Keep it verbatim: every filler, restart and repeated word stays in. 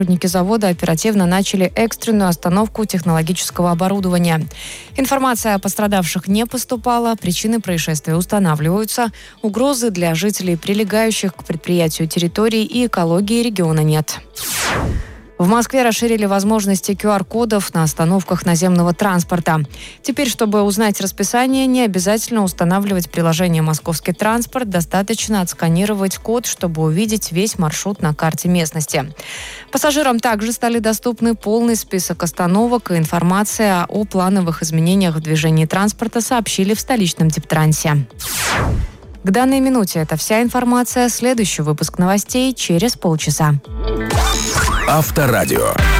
Сотрудники завода оперативно начали экстренную остановку технологического оборудования. Информация о пострадавших не поступала, причины происшествия устанавливаются, угрозы для жителей прилегающих к предприятию территорий и экологии региона нет. В Москве расширили возможности ку ар-кодов на остановках наземного транспорта. Теперь, чтобы узнать расписание, не обязательно устанавливать приложение «Московский транспорт», достаточно отсканировать код, чтобы увидеть весь маршрут на карте местности. Пассажирам также стали доступны полный список остановок и информация о плановых изменениях в движении транспорта, сообщили в столичном Дептрансе. К данной минуте это вся информация. Следующий выпуск новостей через полчаса. Авторадио.